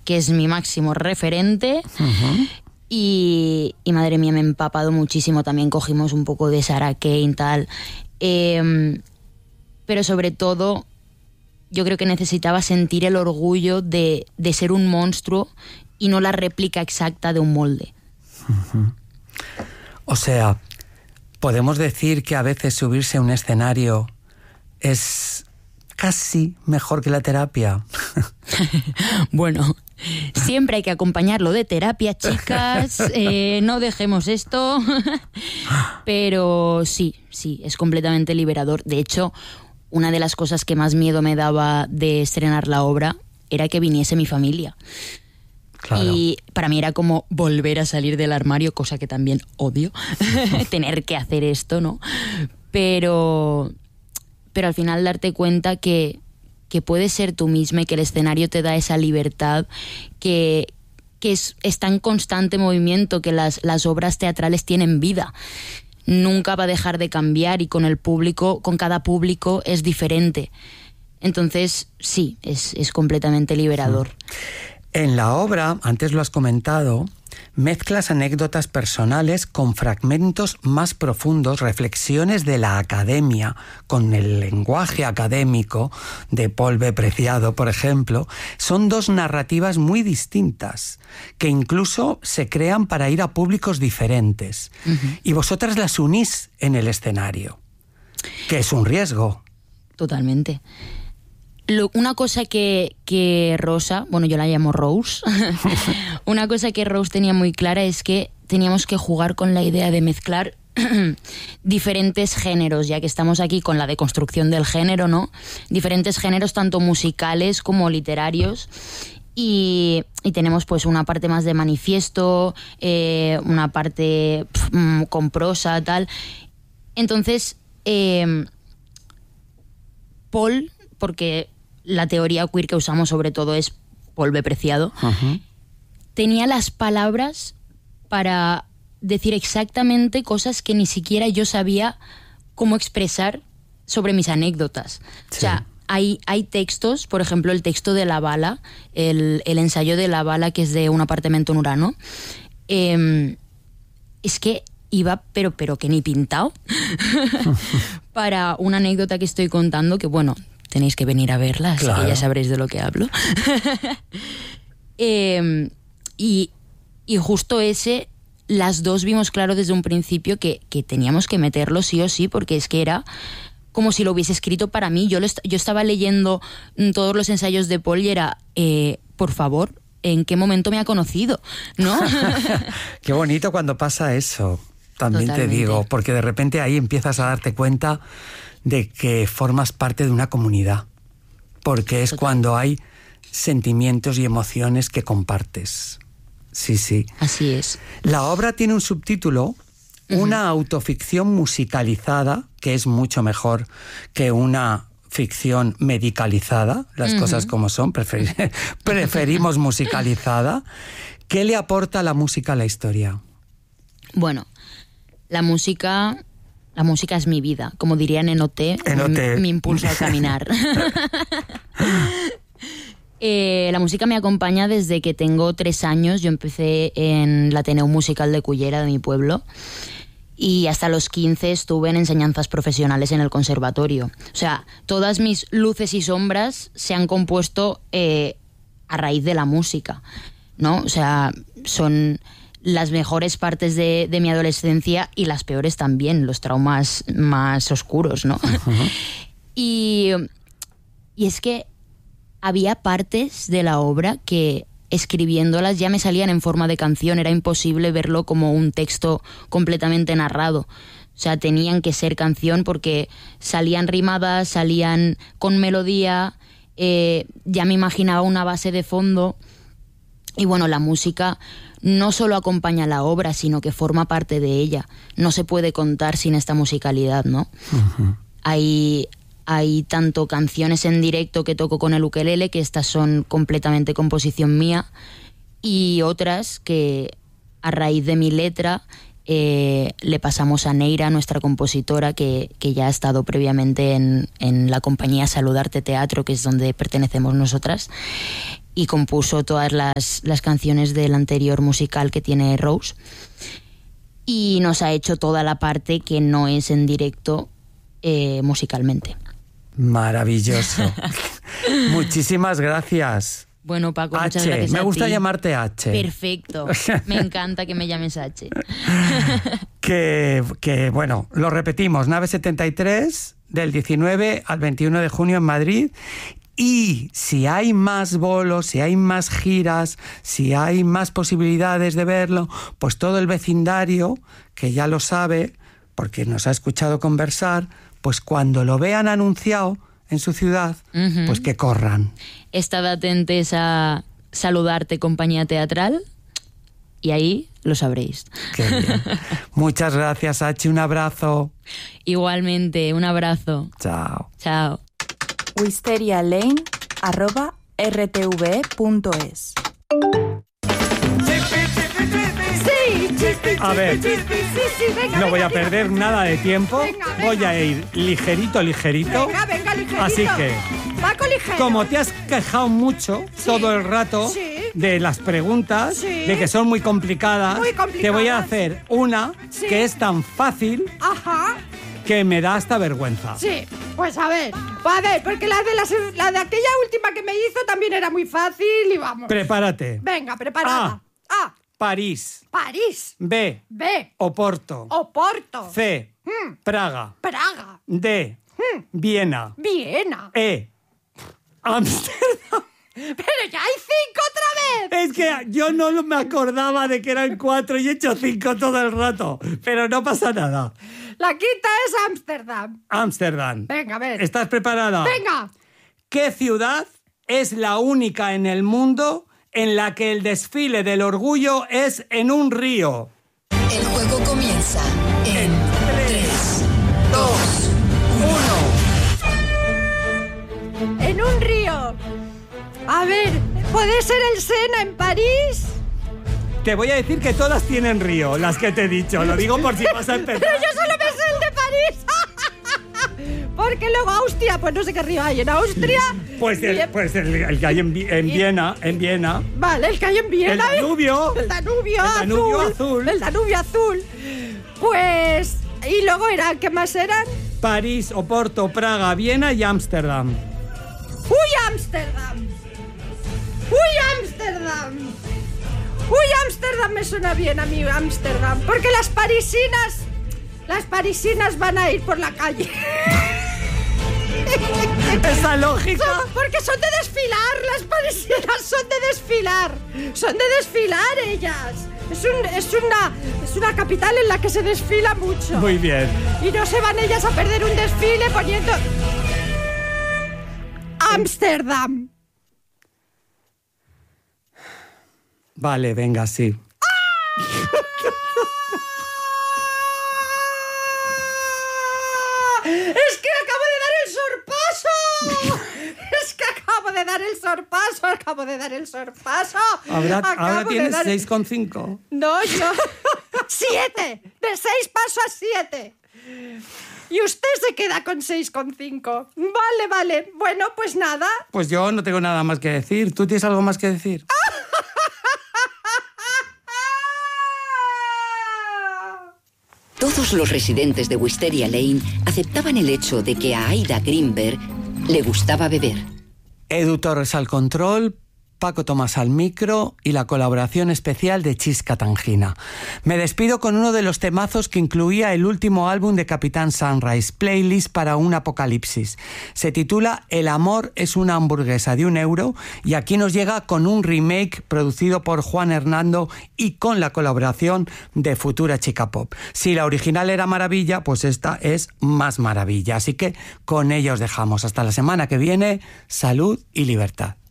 que es mi máximo referente. Uh-huh. Y madre mía, me he empapado muchísimo. También cogimos un poco de Sarah Kane, tal. Pero sobre todo, yo creo que necesitaba sentir el orgullo de ser un monstruo y no la réplica exacta de un molde. Uh-huh. O sea, podemos decir que a veces subirse a un escenario es casi mejor que la terapia. Bueno, siempre hay que acompañarlo de terapia, chicas. No dejemos esto. Pero sí, es completamente liberador. De hecho, una de las cosas que más miedo me daba de estrenar la obra era que viniese mi familia. Claro. Y para mí era como volver a salir del armario, cosa que también odio, tener que hacer esto, ¿no? Pero al final darte cuenta que puedes ser tú misma y que el escenario te da esa libertad, que está en constante movimiento, que las obras teatrales tienen vida. Nunca va a dejar de cambiar y con el público, con cada público es diferente. Entonces, sí, es completamente liberador. En la obra, antes lo has comentado, mezclas anécdotas personales con fragmentos más profundos, reflexiones de la academia, con el lenguaje académico de Paul B. Preciado, por ejemplo. Son dos narrativas muy distintas, que incluso se crean para ir a públicos diferentes. Uh-huh. Y vosotras las unís en el escenario, que es un riesgo. Totalmente. Una cosa que Rosa, bueno, yo la llamo Rose, una cosa que Rose tenía muy clara es que teníamos que jugar con la idea de mezclar diferentes géneros, ya que estamos aquí con la deconstrucción del género, ¿no? Diferentes géneros, tanto musicales como literarios. Y tenemos pues una parte más de manifiesto, una parte con prosa, tal. Entonces, Paul, porque la teoría queer que usamos sobre todo es Paul B. Preciado, uh-huh, tenía las palabras para decir exactamente cosas que ni siquiera yo sabía cómo expresar sobre mis anécdotas. Sí. O sea, hay textos, por ejemplo, el texto de La Bala, el ensayo de La Bala, que es de Un apartamento en Urano, es que iba, pero que ni pintado, para una anécdota que estoy contando, que bueno, tenéis que venir a verla, así claro, que ya sabréis de lo que hablo. Y justo ese, las dos vimos claro desde un principio que teníamos que meterlo sí o sí, porque es que era como si lo hubiese escrito para mí. Yo estaba leyendo todos los ensayos de Paul y era, por favor, ¿en qué momento me ha conocido? ¿No? Qué bonito cuando pasa eso, también totalmente. Te digo, porque de repente ahí empiezas a darte cuenta de que formas parte de una comunidad, porque es cuando hay sentimientos y emociones que compartes. Sí. Así es. La obra tiene un subtítulo, uh-huh, una autoficción musicalizada, que es mucho mejor que una ficción medicalizada, las uh-huh, cosas como son, preferimos musicalizada. ¿Qué le aporta la música a la historia? Bueno, la música es mi vida, como dirían en OT, mi impulso a caminar. La música me acompaña desde que tengo 3 años. Yo empecé en el Ateneo Musical de Cullera, de mi pueblo, y hasta los 15 estuve en enseñanzas profesionales en el conservatorio. O sea, todas mis luces y sombras se han compuesto a raíz de la música, ¿no? O sea, son las mejores partes de mi adolescencia y las peores también, los traumas más oscuros, ¿no? Uh-huh. Y es que había partes de la obra que escribiéndolas ya me salían en forma de canción, era imposible verlo como un texto completamente narrado. O sea, tenían que ser canción porque salían rimadas, salían con melodía, ya me imaginaba una base de fondo. Y bueno, la música no solo acompaña la obra, sino que forma parte de ella. No se puede contar sin esta musicalidad, ¿no? Uh-huh. Hay tanto canciones en directo que toco con el ukelele, que estas son completamente composición mía, y otras que a raíz de mi letra le pasamos a Neira, nuestra compositora, que ya ha estado previamente en la compañía Saludarte Teatro, que es donde pertenecemos nosotras. y compuso todas las canciones del anterior musical que tiene Rose. Y nos ha hecho toda la parte que no es en directo musicalmente. Maravilloso. Muchísimas gracias. Bueno, Paco, H, muchas gracias me a gusta ti. llamarte H. Perfecto. Me encanta que me llames H. Que bueno, lo repetimos, Nave 73, del 19 al 21 de junio en Madrid. Y si hay más bolos, si hay más giras, si hay más posibilidades de verlo, pues todo el vecindario, que ya lo sabe, porque nos ha escuchado conversar, pues cuando lo vean anunciado en su ciudad, pues que corran. Estad atentos a Saludarte Compañía Teatral y ahí lo sabréis. Qué bien. Muchas gracias, H. Un abrazo. Igualmente, un abrazo. Chao. Chao. wisterialane@rtve.es. A ver, no voy a perder nada de tiempo. Venga. Voy a ir ligerito. Venga, ligerito. Así que, Paco ligero. como te has quejado mucho todo el rato Sí. de las preguntas, Sí. de que son muy complicadas, Muy complicadas. te voy a hacer una Sí. que es tan fácil Ajá, que me da hasta vergüenza. sí. Pues a ver, porque la de aquella última que me hizo también era muy fácil y vamos. Prepárate. Venga, preparada. A. París. París. B. B. Oporto. Oporto. C. Praga. Praga. D. Viena. Viena. E. Ámsterdam. Pero ya hay 5 otra vez. Es que yo no me acordaba de que eran 4 y he hecho 5 todo el rato. Pero no pasa nada. La quinta es Ámsterdam. Ámsterdam. Venga, a ver. ¿Estás preparada? Venga. ¿Qué ciudad es la única en el mundo en la que el desfile del orgullo es en un río? El juego comienza en 3, 2, En un río. A ver, ¿puede ser el Sena en París? Te voy a decir que todas tienen río, las que te he dicho. Lo digo por si vas a empezar. Pero yo solo me sé el de París. Porque luego Austria, pues no sé qué río hay en Austria. Pues el que hay en Viena. Vale, el que hay en Viena. El Danubio. El Danubio, El Danubio azul. El Danubio azul. Pues... Y luego ¿qué más eran? París, Oporto, Praga, Viena y Ámsterdam. ¡Uy, Ámsterdam! ¡Uy, Ámsterdam! ¡Uy, Ámsterdam! Me suena bien a mí, Ámsterdam. Porque las parisinas van a ir por la calle. ¿Esa lógica? Porque son de desfilar, las parisinas son de desfilar. Son de desfilar ellas. Es una capital en la que se desfila mucho. Muy bien. Y no se van ellas a perder un desfile poniendo... Ámsterdam. Vale, venga, sí. ¡Es que acabo de dar el sorpaso! ¡Es que acabo de dar el sorpaso! Ahora tienes 6,5. No, yo... 7. De 6 paso a 7. Y usted se queda con 6,5. Vale. Bueno, pues nada. Pues yo no tengo nada más que decir. ¿Tú tienes algo más que decir? Todos los residentes de Wisteria Lane aceptaban el hecho de que a Aida Greenberg le gustaba beber. Edu Torres al control, Paco Tomás al micro y la colaboración especial de Chisca Tangina. Me despido con uno de los temazos que incluía el último álbum de Capitán Sunrise, Playlist para un Apocalipsis. Se titula El amor es una hamburguesa de €1 y aquí nos llega con un remake producido por Juan Hernando y con la colaboración de Futura Chica Pop. Si la original era maravilla, pues esta es más maravilla. Así que con ella os dejamos. Hasta la semana que viene. Salud y libertad.